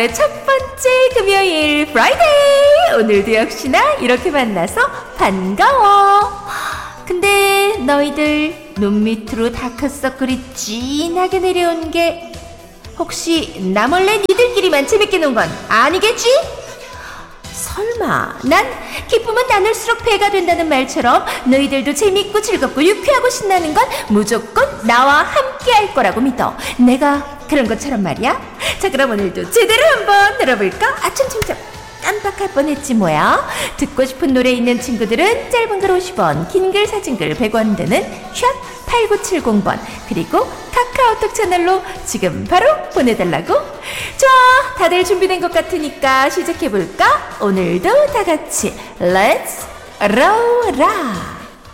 첫 번째 금요일 프라이데이. 오늘도 역시나 이렇게 만나서 반가워. 근데 너희들 눈 밑으로 다크서클이 진하게 내려온 게 혹시 나 몰래 니들끼리만 재밌게 논 건 아니겠지? 설마 난 기쁨은 나눌수록 배가 된다는 말처럼 너희들도 재밌고 즐겁고 유쾌하고 신나는 건 무조건 나와 함께 할 거라고 믿어. 내가 그런 것처럼 말이야. 자, 그럼 오늘도 제대로 한번 들어볼까? 참 깜빡할 뻔했지 뭐야. 듣고 싶은 노래 있는 친구들은 짧은 글 50원, 긴 글 사진 글 100원 드는 샵 8970번 그리고 카카오톡 채널로 지금 바로 보내달라고. 좋아, 다들 준비된 것 같으니까 시작해볼까? 오늘도 다같이 렛츠 로라.